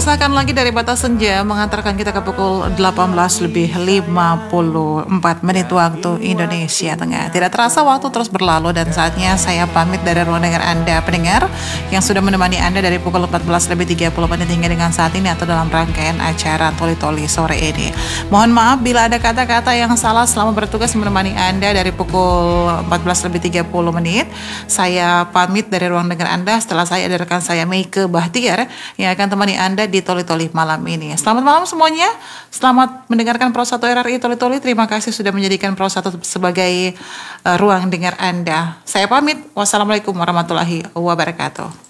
Sesakan lagi dari Batas Senja mengantarkan kita ke pukul 18:54 waktu Indonesia Tengah. Tidak terasa waktu terus berlalu dan saatnya saya pamit dari ruang dengar Anda pendengar yang sudah menemani Anda dari pukul 14:30 hingga dengan saat ini atau dalam rangkaian acara Toli-Toli sore ini. Mohon maaf bila ada kata-kata yang salah selama bertugas menemani Anda dari pukul 14:30. Saya pamit dari ruang dengar Anda. Setelah saya ada rekan saya Meike Bahtiar yang akan temani Anda di Toli-Toli malam ini. Selamat malam semuanya. Selamat mendengarkan Pro 1 RRI Toli-Toli. Terima kasih sudah menjadikan Pro 1 sebagai ruang dengar Anda. Saya pamit. Wassalamualaikum warahmatullahi wabarakatuh.